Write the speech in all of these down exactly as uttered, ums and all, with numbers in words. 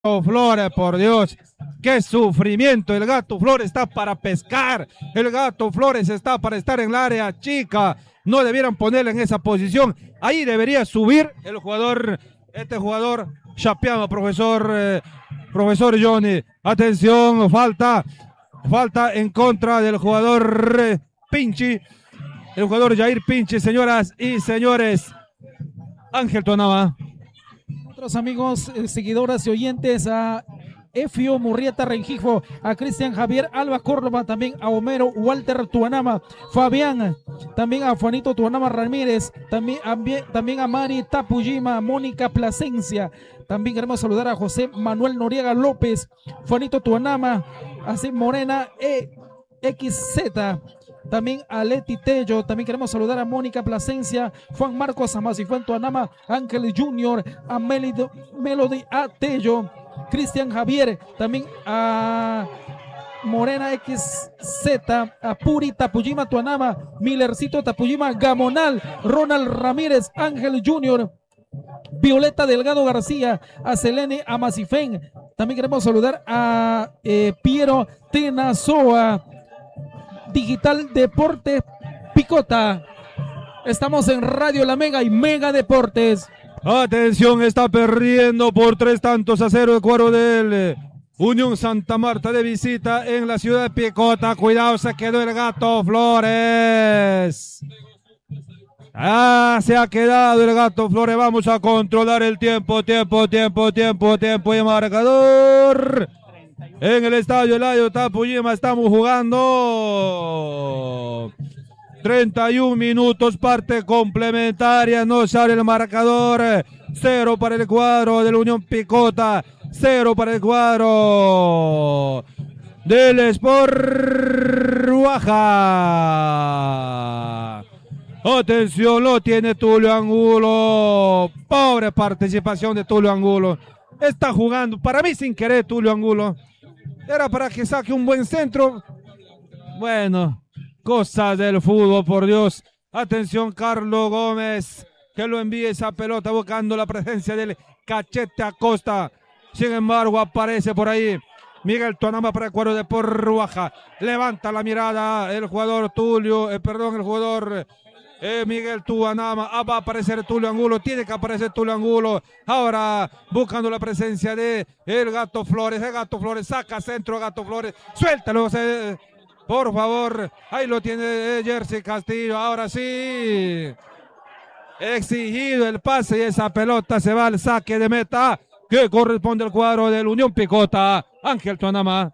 Flores, por Dios, qué sufrimiento. El Gato Flores está para pescar, el Gato Flores está para estar en el área chica. No debieran ponerle en esa posición. Ahí debería subir el jugador, este jugador chapeado, profesor, eh, profesor Johnny. Atención, falta, falta en contra del jugador eh, Pinchi, el jugador Jair Pinchi, señoras y señores. Ángel Tuanama. Otros amigos, eh, seguidoras y oyentes, a Efio Murrieta Rengifo, a Cristian Javier Alba Córdoba, también a Homero Walter Tuanama, Fabián, también a Juanito Tuanama Ramírez, también a, también a Mari Tapujima, Mónica Plasencia, también queremos saludar a José Manuel Noriega López, Juanito Tuanama, así Morena E X Z, también a Leti Tello, también queremos saludar a Mónica Plasencia, Juan Marcos Amasifuen Tuanama, Ángel Junior, a Melody, Melody A. Tello, Cristian Javier, también a Morena X Z, a Puri Tapujima Tuanama, Millercito Tapujima Gamonal, Ronald Ramírez, Ángel Junior, Violeta Delgado García, a Selene Amasifén, también queremos saludar a eh, Piero Tenazoa, Digital Deporte Picota. Estamos en Radio La Mega y Mega Deportes. Atención, está perdiendo por tres tantos a cero el cuadro del eh, Unión Santa Marta de visita en la ciudad de Picota. Cuidado, se quedó el Gato Flores. Ah, se ha quedado el Gato Flores. Vamos a controlar el tiempo, tiempo, tiempo, tiempo, tiempo y marcador. En el estadio Eladio Tapujima estamos jugando treinta y un minutos, parte complementaria, no sale el marcador, cero para el cuadro del Unión Picota, cero para el cuadro del Sport Baja. Atención, lo tiene Tulio Angulo, pobre participación de Tulio Angulo, está jugando, para mí sin querer Tulio Angulo. Era para que saque un buen centro. Bueno, cosas del fútbol, por Dios. Atención, Carlos Gómez, que lo envíe esa pelota buscando la presencia del Cachete Acosta. Sin embargo, aparece por ahí Miguel Tuanama para el cuadro de Porruaja. Levanta la mirada el jugador Tulio, eh, perdón, el jugador eh, Miguel Tuanama. Ah, va a aparecer Tulio Angulo, tiene que aparecer Tulio Angulo. Ahora buscando la presencia de el Gato Flores. El Gato Flores saca centro, Gato Flores. Suéltalo, eh, por favor. Ahí lo tiene eh, Jersey Castillo. Ahora sí. Exigido el pase y esa pelota se va al saque de meta que corresponde al cuadro del Unión Picota. Ángel Tuanama.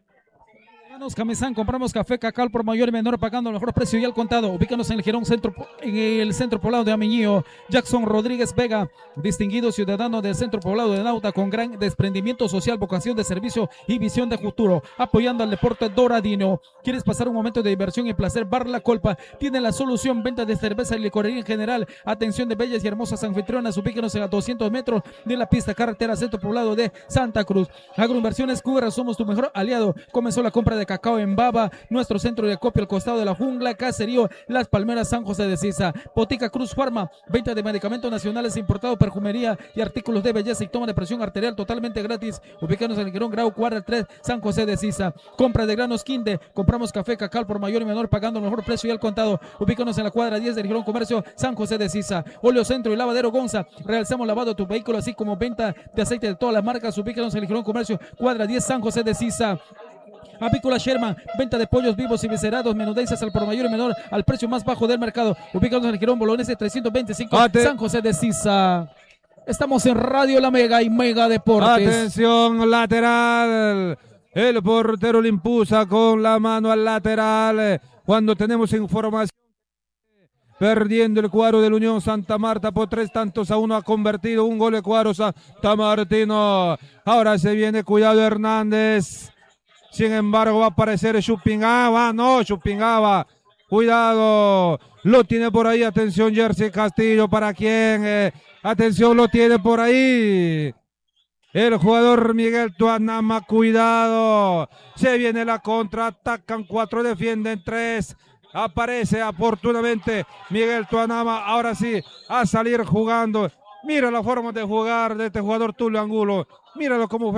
Camizán, compramos café Cacao por mayor y menor, pagando el mejor precio y al contado. Ubícanos en el Girón Centro, en el centro poblado de Amiñío. Jackson Rodríguez Vega, distinguido ciudadano del centro poblado de Nauta, con gran desprendimiento social, vocación de servicio y visión de futuro, apoyando al deporte doradino. ¿Quieres pasar un momento de diversión y placer? Bar La Colpa tiene la solución, venta de cerveza y licorería en general. Atención de bellas y hermosas anfitrionas. Ubícanos en a doscientos metros de la pista, carretera centro poblado de Santa Cruz. Agroinversiones Cubra, somos tu mejor aliado. Comenzó la compra de cacao en Baba, nuestro centro de acopio al costado de la jungla, Caserío Las Palmeras, San José de Sisa. Botica Cruz Farma, venta de medicamentos nacionales importados, perfumería y artículos de belleza y toma de presión arterial totalmente gratis. Ubícanos en el Girón Grau, cuadra tres, San José de Sisa. Compra de granos Quinde, compramos café Cacao por mayor y menor, pagando el mejor precio y al contado. Ubícanos en la cuadra diez del Girón Comercio, San José de Sisa. Oleo Centro y Lavadero Gonza, realizamos lavado de tu vehículo, así como venta de aceite de todas las marcas. Ubícanos en el Girón Comercio, cuadra diez, San José de Sisa. Avícola Sherman, venta de pollos vivos y viscerados, menudezas al por mayor y menor, al precio más bajo del mercado. Ubícanos en el Girón Bolognese trescientos veinticinco, Ate. San José de Sisa. Estamos en Radio La Mega y Mega Deportes. Atención, lateral. El portero le impusa con la mano al lateral. Cuando tenemos información, perdiendo el cuadro del Unión Santa Marta por tres tantos a uno, ha convertido un gol de cuadro Santa Martino. Ahora se viene, cuidado Hernández. Sin embargo, va a aparecer Chupingaba. No, Chupingaba. Cuidado. Lo tiene por ahí. Atención, Jersey Castillo. ¿Para quién? Eh, atención, lo tiene por ahí el jugador Miguel Tuanama. Cuidado. Se viene la contra. Atacan cuatro, defienden tres. Aparece oportunamente Miguel Tuanama. Ahora sí, a salir jugando. Mira la forma de jugar de este jugador Tulio Angulo. Míralo cómo